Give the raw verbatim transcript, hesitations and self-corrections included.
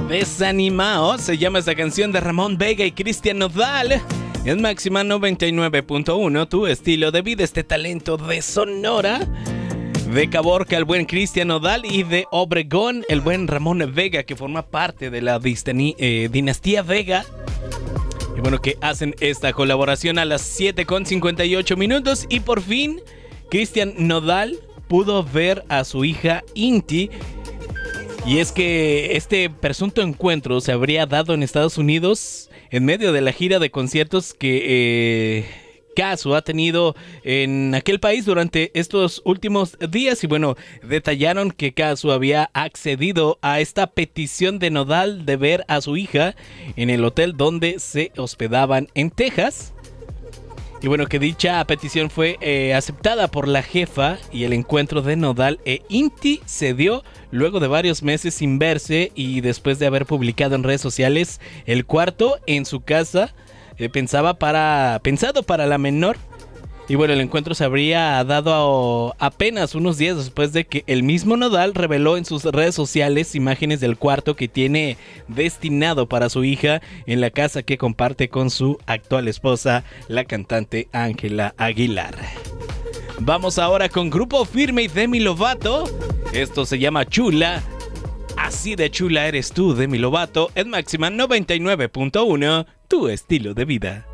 Desanimao se llama esta canción de Ramón Vega y Cristian Nodal. En Máxima noventa y nueve punto uno, tu estilo de vida, este talento de Sonora. De Caborca, el buen Cristian Nodal, y de Obregón, el buen Ramón Vega, que forma parte de la distani- eh, dinastía Vega. Y bueno, que hacen esta colaboración a las siete con cincuenta y ocho minutos. Y por fin, Cristian Nodal pudo ver a su hija Inti. Y es que este presunto encuentro se habría dado en Estados Unidos en medio de la gira de conciertos que eh, Casu ha tenido en aquel país durante estos últimos días. Y bueno, detallaron que Casu había accedido a esta petición de Nodal de ver a su hija en el hotel donde se hospedaban en Texas. Y bueno, que dicha petición fue eh, aceptada por la jefa, y el encuentro de Nodal e Inti se dio luego de varios meses sin verse y después de haber publicado en redes sociales el cuarto en su casa eh, pensaba para, pensado para la menor. Y bueno, el encuentro se habría dado apenas unos días después de que el mismo Nodal reveló en sus redes sociales imágenes del cuarto que tiene destinado para su hija en la casa que comparte con su actual esposa, la cantante Ángela Aguilar. Vamos ahora con Grupo Firme y Demi Lovato. Esto se llama Chula. Así de chula eres tú, Demi Lovato. En Máxima noventa y nueve punto uno, tu estilo de vida.